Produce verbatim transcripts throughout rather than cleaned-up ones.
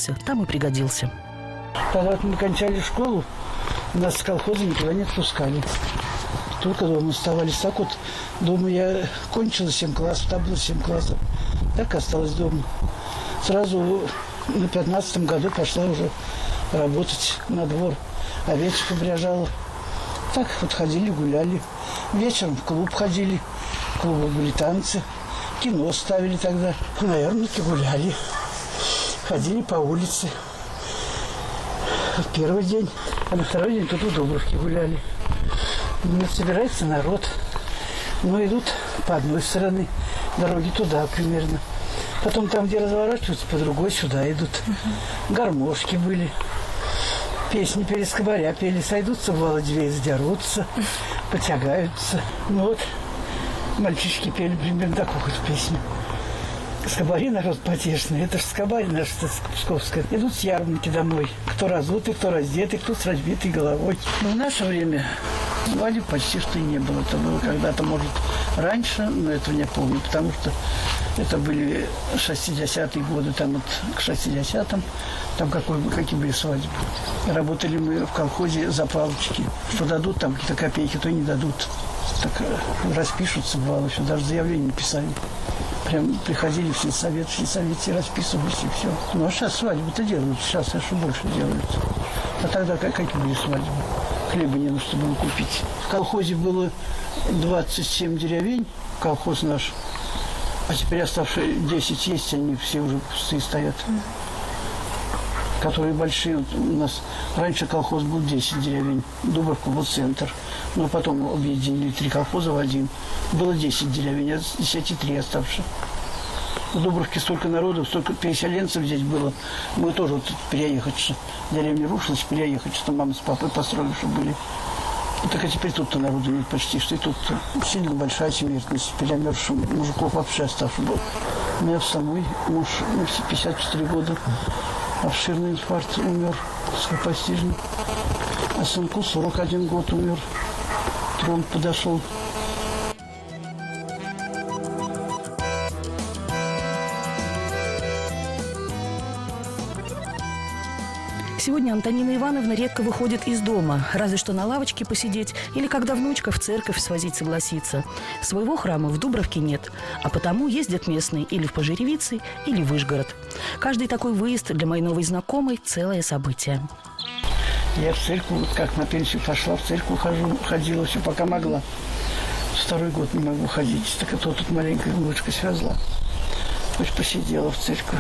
родился, там и пригодился. Когда вот мы кончали школу, нас с колхоза никуда не отпускали. Только дома оставались. Так вот, дома я кончила семь классов, там было семь классов. Так осталась дома. Сразу на пятнадцатом году пошла уже работать на двор. Овечек обряжала. Так вот ходили, гуляли. Вечером в клуб ходили. В клубе были танцы. Кино ставили тогда. На ярмарке гуляли. Ходили по улице. В первый день. А на второй день тут в Дубровке гуляли. Ну, собирается народ. Ну, идут по одной стороне дороги туда примерно. Потом там, где разворачиваются, по другой сюда идут. Uh-huh. Гармошки были. Песни пели, скобаря пели. Сойдутся, бывало, две, задерутся, потягаются. Ну вот, мальчишки пели примерно такую вот песню. Скобари народ потешный. Это же скобарь наша псковская. Идут с ярмарки домой. Кто разутый, кто раздетый, кто с разбитой головой. Но в наше время свадеб почти что и не было. Это было когда-то, может, раньше, но этого не помню, потому что это были шестидесятые годы, там вот к шестидесятым, там какой, какие были свадьбы. Работали мы в колхозе за палочки. Что дадут, там какие-то копейки, то и не дадут. Так распишутся, бывало, еще даже заявление писали. Прям приходили в сельсовет, в сельсовете расписывались и все. Ну а сейчас свадьбы-то делают, сейчас еще больше делают. А тогда какие были свадьбы? Хлеба не на что было купить. В колхозе было двадцать семь деревень, колхоз наш. А теперь оставшие десять есть, они все уже пустые стоят. Которые большие. Вот у нас раньше колхоз был десять деревень. Дубровка был центр. Но потом объединили три колхоза в один. Было десять деревень, а с десяти три оставшие. В Дубровке столько народу, столько переселенцев здесь было. Мы тоже вот переехать, что деревня рушилась, переехать, что мама с папой построили, чтобы были. Так а теперь тут-то народу нет почти, что и тут сильно большая смертность. Перемерзших мужиков вообще оставших был. У меня в самой муж пятьдесят четыре года. Обширный инфаркт, умер скоропостижно. А сынку сорок один год умер. Трон подошел. Сегодня Антонина Ивановна редко выходит из дома, разве что на лавочке посидеть или когда внучка в церковь свозить согласится. Своего храма в Дубровке нет, а потому ездят местные или в Пожеревицы, или в Вышгород. Каждый такой выезд для моей новой знакомой – целое событие. Я в церковь, вот как на пенсию пошла, в церковь хожу, ходила все, пока могла. Второй год не могу ходить, так это тут маленькая внучка связла. Хоть посидела в церкви.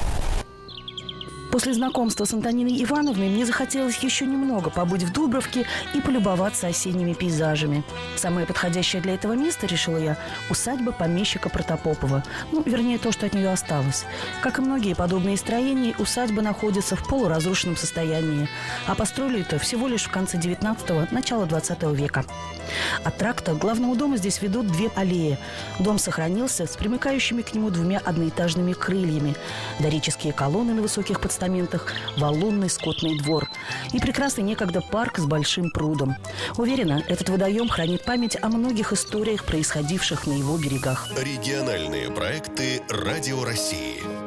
После знакомства с Антониной Ивановной мне захотелось еще немного побыть в Дубровке и полюбоваться осенними пейзажами. Самое подходящее для этого место, решила я, усадьба помещика Протопопова. Ну, вернее, то, что от нее осталось. Как и многие подобные строения, усадьба находится в полуразрушенном состоянии. А построили это всего лишь в конце девятнадцатого, начало двадцатого века. От тракта к главному дому здесь ведут две аллеи. Дом сохранился с примыкающими к нему двумя одноэтажными крыльями. Дорические колонны на высоких подступах, валунный скотный двор и прекрасный некогда парк с большим прудом. Уверена, этот водоем хранит память о многих историях, происходивших на его берегах. Региональные проекты Радио России.